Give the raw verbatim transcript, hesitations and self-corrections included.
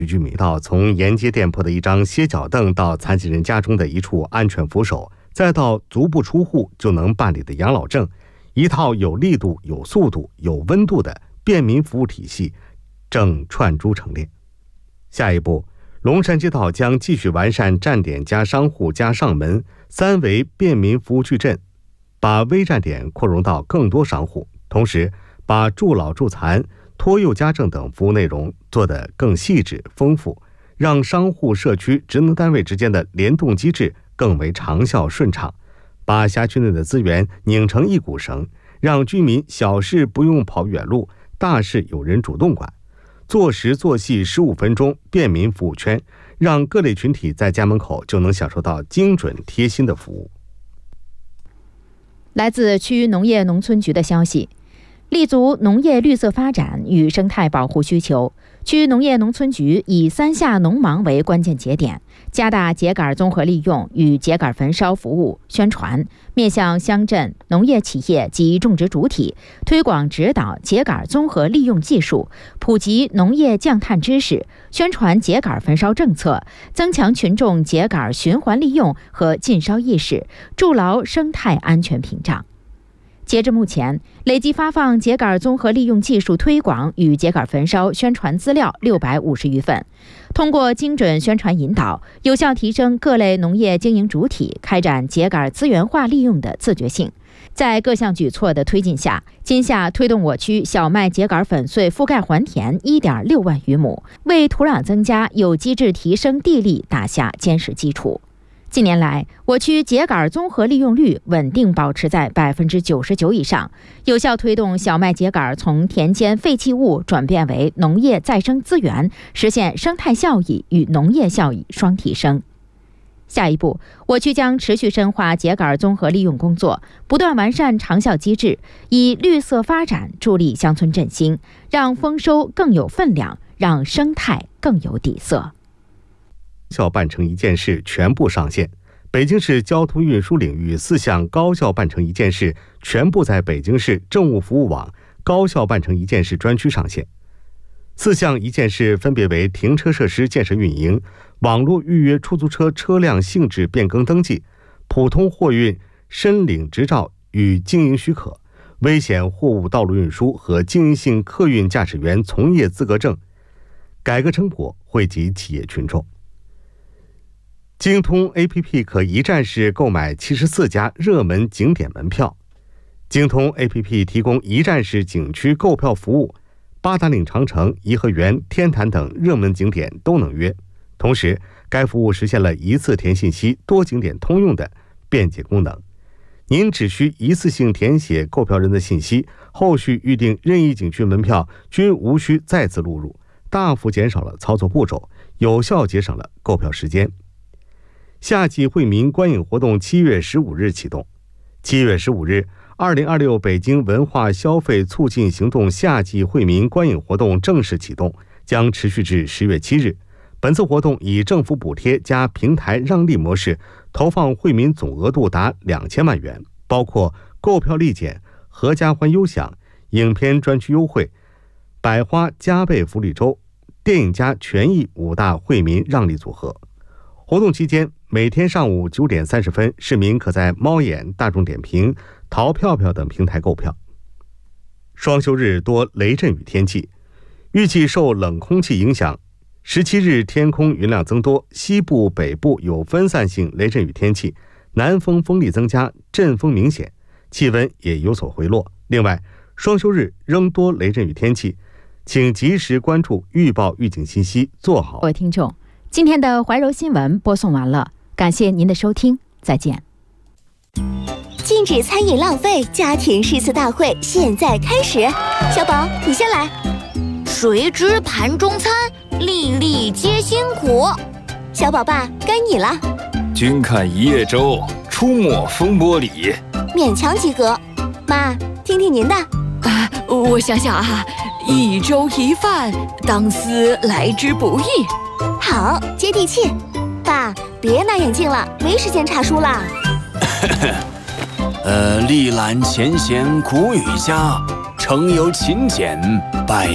居民到从沿街店铺的一张歇脚凳到残疾人家中的一处安全扶手，再到足不出户就能办理的养老证，一套有力度、有速度、有温度的便民服务体系正串珠成列。下一步，龙山街道将继续完善站点加商户加上门三维便民服务矩阵，把微站点扩容到更多商户，同时把助老助残、托幼家政等服务内容做得更细致丰富，让商户、社区、职能单位之间的联动机制更为长效顺畅，把辖区内的资源拧成一股绳，让居民小事不用跑远路，大事有人主动管，做实做细十五分钟便民服务圈，让各类群体在家门口就能享受到精准贴心的服务。 来自区农业农村局的消息，立足农业绿色发展与生态保护需求，区农业农村局以三下农忙为关键节点，加大秸秆综合利用与秸秆焚烧服务宣传，面向乡镇、农业企业及种植主体，推广指导秸秆综合利用技术，普及农业降碳知识，宣传秸秆焚烧政策，增强群众秸秆循环利用和禁烧意识，筑牢生态安全屏障。截至目前，累计发放秸秆综合利用技术推广与秸秆焚烧宣传资料六百五十余份。通过精准宣传引导，有效提升各类农业经营主体开展秸秆资源化利用的自觉性。在各项举措的推进下，今夏推动我区小麦秸秆粉碎覆盖还田 一点六万余亩，为土壤增加有机质提升地力打下坚实基础。近年来，我区秸秆综合利用率稳定保持在百分之九十九以上，有效推动小麦秸秆从田间废弃物转变为农业再生资源，实现生态效益与农业效益双提升。下一步，我区将持续深化秸秆综合利用工作，不断完善长效机制，以绿色发展助力乡村振兴，让丰收更有分量，让生态更有底色。 高效办成一件事全部上线。北京市交通运输领域四项高效办成一件事全部在北京市政务服务网高效办成一件事专区上线。四项一件事分别为停车设施建设运营、网络预约出租车车辆性质变更登记、普通货运申领执照与经营许可、危险货物道路运输和经营性客运驾驶员从业资格证。改革成果惠及企业群众。京通 A P P 可一站式购买七十四家热门景点门票。京通 A P P 提供一站式景区购票服务，八达岭长城、颐和园、天坛等热门景点都能约。同时，该服务实现了一次填信息、多景点通用的便捷功能。您只需一次性填写购票人的信息，后续预订任意景区门票均无需再次录入，大幅减少了操作步骤，有效节省了购票时间。夏季惠民观影活动七月十五日启动。七月十五日，二零二六北京文化消费促进行动夏季惠民观影活动正式启动，将持续至十月七日。本次活动以政府补贴加平台让利模式，投放惠民总额度达两千万元，包括购票立减、合家欢优享、影片专区优惠、百花加倍福利周、电影加权益五大惠民让利组合。活动期间，每天上午九点三十分，市民可在猫眼、大众点评、淘票票等平台购票。双休日多雷阵雨天气，预计受冷空气影响，十七日天空云量增多，西部、北部有分散性雷阵雨天气，南风风力增加，阵风明显，气温也有所回落。另外，双休日仍多雷阵雨天气，请及时关注预报预警信息，做好。 各位听众，今天的怀柔新闻播送完了，感谢您的收听，再见。 禁止餐饮浪费家庭诗词大会现在开始，小宝你先来。 谁知盘中餐，粒粒皆辛苦。 小宝爸该你了。 君看一叶舟，出没风波里。 勉强及格。妈，听听您的。 啊，我想想啊，一粥一饭，当思来之不易。 好，接地气。爸，别拿眼镜了，没时间查书了。 呃，历览前贤古语家，诚有勤俭百